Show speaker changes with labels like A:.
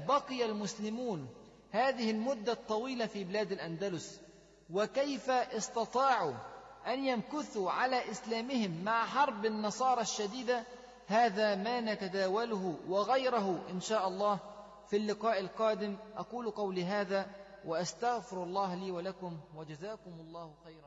A: بقي المسلمون هذه المدة الطويلة في بلاد الأندلس، وكيف استطاعوا أن يمكثوا على إسلامهم مع حرب النصارى الشديدة، هذا ما نتداوله وغيره إن شاء الله في اللقاء القادم. أقول قولي هذا وأستغفر الله لي ولكم، وجزاكم الله خيرا.